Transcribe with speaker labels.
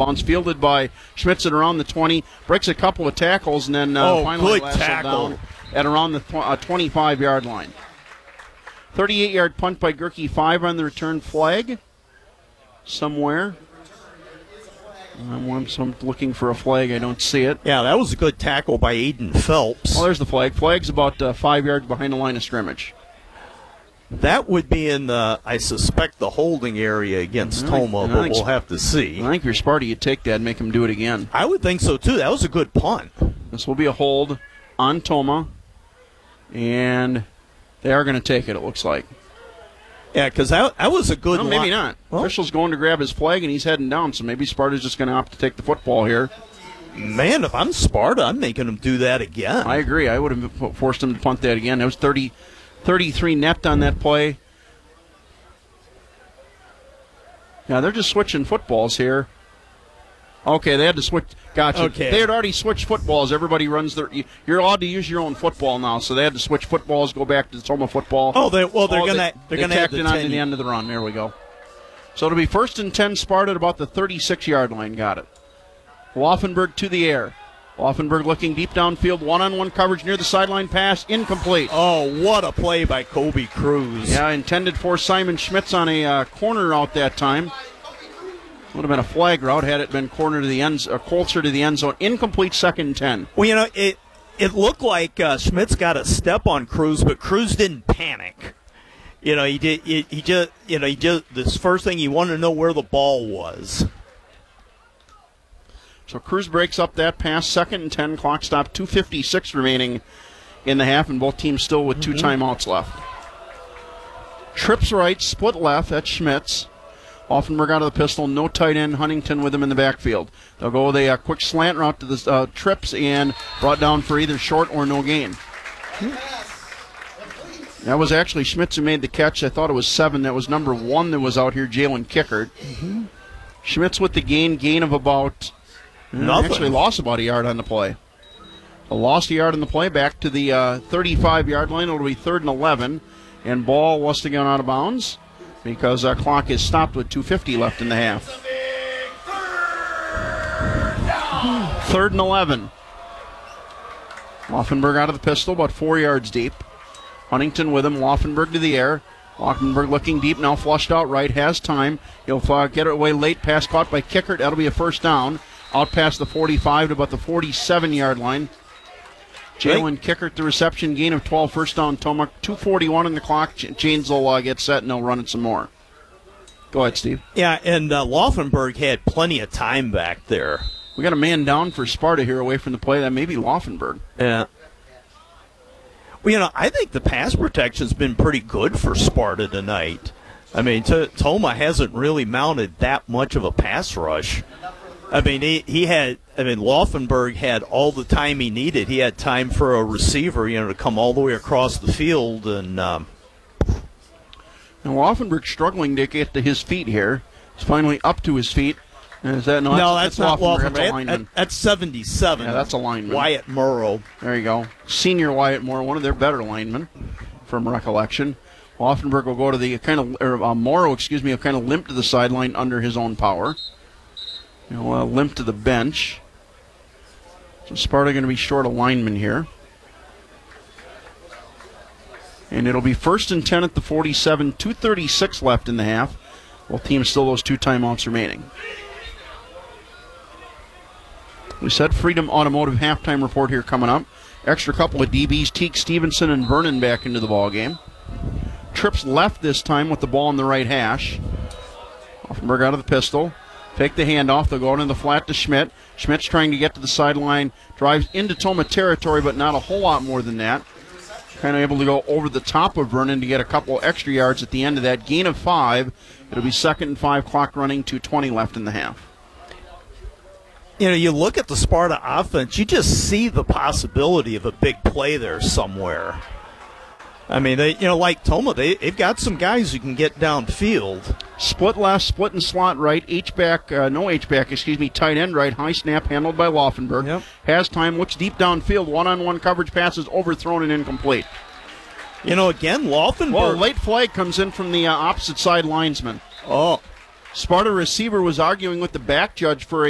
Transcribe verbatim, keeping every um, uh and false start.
Speaker 1: bounds, fielded by Schmitz at around the twenty, breaks a couple of tackles, and then uh,
Speaker 2: oh,
Speaker 1: finally
Speaker 2: good
Speaker 1: lasted
Speaker 2: tackle.
Speaker 1: down at around the th- uh, twenty-five-yard line. thirty-eight-yard punt by Gerke, five on the return flag somewhere. I'm, I'm looking for a flag. I don't see it.
Speaker 2: Yeah, that was a good tackle by Aiden Phelps.
Speaker 1: Oh, there's the flag. Flag's about uh, five yards behind the line of scrimmage.
Speaker 2: That would be in, the, I suspect, the holding area against
Speaker 1: think,
Speaker 2: Tomah,
Speaker 1: I
Speaker 2: but
Speaker 1: think
Speaker 2: we'll have to see.
Speaker 1: I think if you're Sparty, you'd take that and make him do it again.
Speaker 2: I would think so, too. That was a good punt.
Speaker 1: This will be a hold on Tomah, and they are going to take it, it looks like.
Speaker 2: Yeah, because that, that was a good
Speaker 1: No, maybe
Speaker 2: line.
Speaker 1: not.
Speaker 2: Well,
Speaker 1: Official's going to grab his flag, and he's heading down, so maybe Sparta's just going to opt to take the football here.
Speaker 2: Man, if I'm Sparta, I'm making him do that again.
Speaker 1: I agree. I would have forced him to punt that again. It was thirty, thirty-three net on that play. Yeah, they're just switching footballs here. Okay, they had to switch. Gotcha.
Speaker 2: Okay.
Speaker 1: They had already switched footballs. Everybody runs their. You're allowed to use your own football now, so they had to switch footballs, go back to the Tomah football.
Speaker 2: Oh, they, well, they're
Speaker 1: Oh,
Speaker 2: gonna
Speaker 1: they,
Speaker 2: they're
Speaker 1: they
Speaker 2: gonna have
Speaker 1: tacked
Speaker 2: the
Speaker 1: it on to
Speaker 2: ten.
Speaker 1: the end of the run. There we go. So it'll be first and ten. Sparta at about the thirty-six-yard line. Got it. Laufenberg to the air. Laufenberg looking deep downfield, one-on-one coverage near the sideline pass, incomplete.
Speaker 2: Oh, what a play by Kobe Cruz.
Speaker 1: Yeah, intended for Simon Schmitz on a uh, corner route that time. Would have been a flag route had it been corner to the end, or closer to the end zone. Incomplete, second and ten.
Speaker 2: Well, you know, it it looked like uh, Schmitz got a step on Cruz, but Cruz didn't panic. You know, he did. He, he just, you know, he just. This first thing he wanted to know where the ball was.
Speaker 1: So Cruz breaks up that pass, second and ten. Clock stop, two fifty-six remaining in the half, and both teams still with two mm-hmm. timeouts left. Trips right, split left. That's Schmitz. Offenberg out of the pistol, no tight end, Huntington with him in the backfield. They'll go with a uh, quick slant route to the uh, trips and brought down for either short or no gain. That was actually Schmitz who made the catch. I thought it was seven. That was number one that was out here, Jalen Kickert. Mm-hmm. Schmitz with the gain, gain of about, uh, actually lost about a yard on the play. A lost a yard on the play, back to the uh, thirty-five-yard line. It'll be third and eleven, and ball was to go out of bounds, because our clock is stopped with two fifty left in the half. Third and eleven. Laufenberg out of the pistol, about four yards deep. Huntington with him, Laufenberg to the air. Laufenberg looking deep, now flushed out right, has time. He'll uh, get it away late, pass caught by Kickert. That'll be a first down. Out past the forty-five to about the forty-seven-yard line. Jalen Kickert, the reception, gain of twelve, first down, Tomah. two forty-one on the clock. Chains will uh, get set, and they'll run it some more. Go ahead, Steve.
Speaker 2: Yeah, and uh, Laufenberg had plenty of time back there.
Speaker 1: We got a man down for Sparta here away from the play. That may be Laufenberg.
Speaker 2: Yeah. Well, you know, I think the pass protection's been pretty good for Sparta tonight. I mean, T- Tomah hasn't really mounted that much of a pass rush. I mean, he, he had, I mean, Laufenberg had all the time he needed. He had time for a receiver, you know, to come all the way across the field. And um,
Speaker 1: now Laufenberg struggling to get to his feet here. He's finally up to his feet. Is that, no,
Speaker 2: no,
Speaker 1: that's,
Speaker 2: that's,
Speaker 1: that's
Speaker 2: not
Speaker 1: Laufenberg.
Speaker 2: Laufenberg.
Speaker 1: That's a lineman.
Speaker 2: That, that's seventy-seven.
Speaker 1: Yeah, that's a lineman.
Speaker 2: Wyatt Morrow.
Speaker 1: There you go. Senior Wyatt Morrow, one of their better linemen from recollection. Laufenberg will go to the kind of, or uh, Morrow, excuse me, will kind of limp to the sideline under his own power. He'll uh, limp to the bench. So Sparta going to be short a lineman here. And it'll be first and ten at the forty-seven, two thirty-six left in the half. Both teams still those two timeouts remaining. We said Freedom Automotive halftime report here coming up. Extra couple of D Bs, Teague Stevenson and Vernon back into the ball game. Trips left this time with the ball in the right hash. Offenberg out of the pistol. Fake the handoff. They'll go into the flat to Schmidt. Schmidt's trying to get to the sideline. Drives into Tomah territory, but not a whole lot more than that. Kind of able to go over the top of Vernon to get a couple extra yards at the end of that. Gain of five. It'll be second and five, clock running, two twenty left in the half.
Speaker 2: You know, you look at the Sparta offense, you just see the possibility of a big play there somewhere. I mean, they, you know, like Tomah, they, they've got some guys who can get downfield.
Speaker 1: Split left, split and slot right, H-back, uh, no H-back, excuse me, tight end right, high snap handled by Laufenberg.
Speaker 2: Yep.
Speaker 1: Has time, looks deep downfield, one-on-one coverage passes overthrown and incomplete.
Speaker 2: You know, again, Laufenberg.
Speaker 1: Well, late flag comes in from the uh, opposite side linesman.
Speaker 2: Oh.
Speaker 1: Sparta receiver was arguing with the back judge for a